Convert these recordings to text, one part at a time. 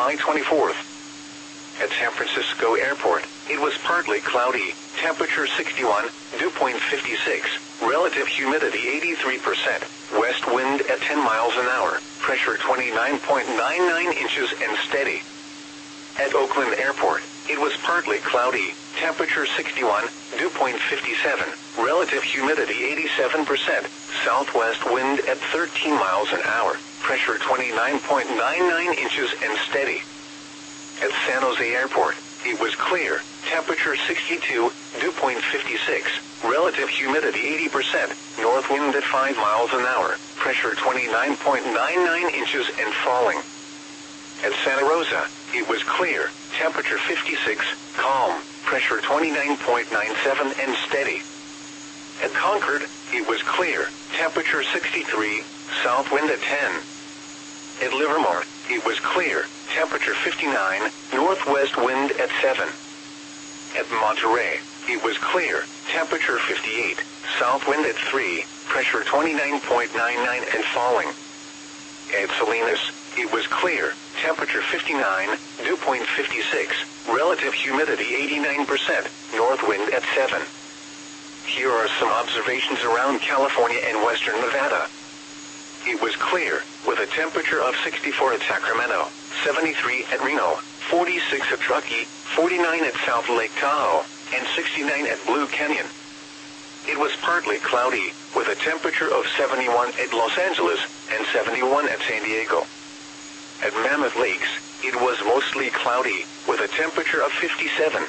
July 24th. At San Francisco Airport, it was partly cloudy, temperature 61, dew point 56, relative humidity 83%, west wind at 10 miles an hour, pressure 29.99 inches and steady. At Oakland Airport, it was partly cloudy, temperature 61, dew point 57, relative humidity 87%, southwest wind at 13 miles an hour, pressure 29.99 inches and steady. At San Jose Airport, it was clear, temperature 62, dew point 56, relative humidity 80%, north wind at 5 miles an hour, pressure 29.99 inches and falling. At Santa Rosa, it was clear, temperature 56, calm, pressure 29.97 and steady. At Concord, it was clear, temperature 63, south wind at 10. At Livermore, it was clear, temperature 59, northwest wind at 7. At Monterey, it was clear, temperature 58, south wind at 3, pressure 29.99 and falling. At Salinas, it was clear, temperature 59, dew point 56, relative humidity 89%, north wind at 7. Here are some observations around California and western Nevada. It was clear, with a temperature of 64 at Sacramento, 73 at Reno, 46 at Truckee, 49 at South Lake Tahoe, and 69 at Blue Canyon. It was partly cloudy, with a temperature of 71 at Los Angeles and 71 at San Diego. At Mammoth Lakes, it was mostly cloudy, with a temperature of 57.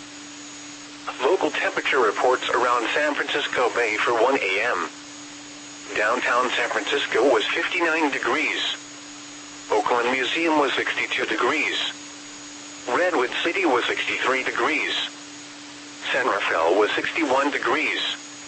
Local temperature reports around San Francisco Bay for 1 a.m. Downtown San Francisco was 59 degrees. Oakland Museum was 62 degrees. Redwood City was 63 degrees. San Rafael was 61 degrees.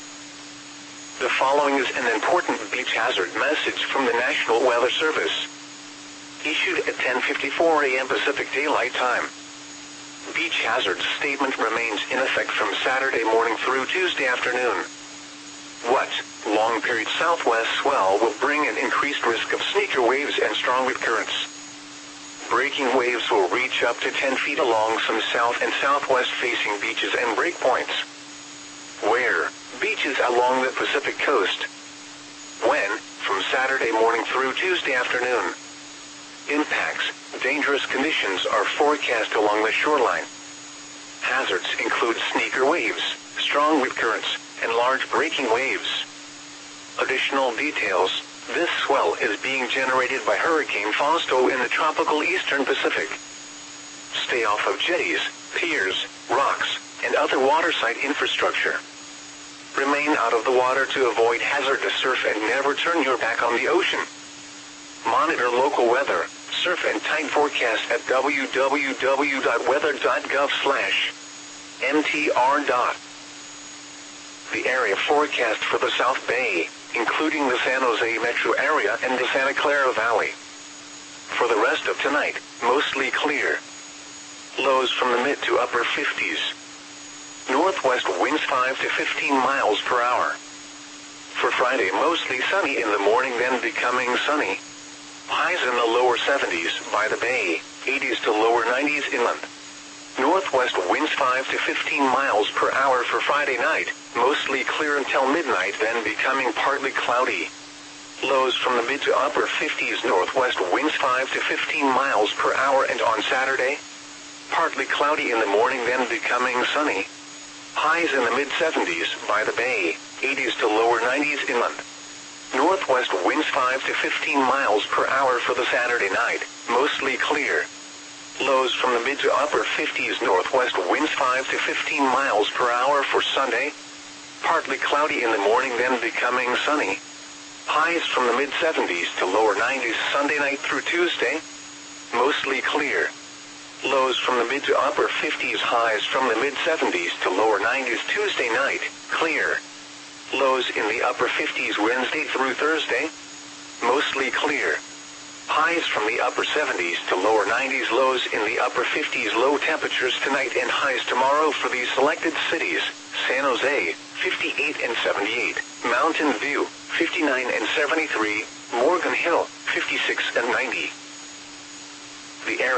The following is an important beach hazard message from the National Weather Service. Issued at 10:54 a.m. Pacific Daylight Time. Beach hazard statement remains in effect from Saturday morning through Tuesday afternoon. What? Long period southwest swell will bring an increased risk of sneaker waves and strong wind currents. Breaking waves will reach up to 10 feet along some south and southwest facing beaches and breakpoints. Where? Beaches along the Pacific coast. When? From Saturday morning through Tuesday afternoon. Impacts. Dangerous conditions are forecast along the shoreline. Hazards include sneaker waves, strong wind currents, and large breaking waves. Additional details. This swell is being generated by Hurricane Fausto in the tropical eastern Pacific. Stay off of jetties, piers, rocks, and other waterside infrastructure. Remain out of the water to avoid hazardous surf and never turn your back on the ocean. Monitor local weather, surf and tide forecast at www.weather.gov/mtr. The area forecast for the South Bay, including the San Jose metro area and the Santa Clara Valley. For the rest of tonight, mostly clear. Lows from the mid to upper 50s. Northwest winds 5 to 15 miles per hour. For Friday, mostly sunny in the morning, then becoming sunny. Highs in the lower 70s by the bay, 80s to lower 90s inland. Northwest winds 5 to 15 miles per hour for Friday night, mostly clear until midnight, then becoming partly cloudy. Lows from the mid to upper 50s, northwest winds 5 to 15 miles per hour, and on Saturday, partly cloudy in the morning, then becoming sunny. Highs in the mid 70s by the bay, 80s to lower 90s inland. Northwest winds 5 to 15 miles per hour for the Saturday night, mostly clear. Lows from the mid to upper 50s, northwest winds 5 to 15 miles per hour for Sunday. Partly cloudy in the morning, then becoming sunny. Highs from the mid 70s to lower 90s Sunday night through Tuesday. Mostly clear. Lows from the mid to upper 50s, highs from the mid 70s to lower 90s Tuesday night, clear. Lows in the upper 50s Wednesday through Thursday. Mostly clear. Highs from the upper 70s to lower 90s, lows in the upper 50s, low temperatures tonight and highs tomorrow for these selected cities: San Jose, 58 and 78, Mountain View, 59 and 73, Morgan Hill, 56 and 90. The area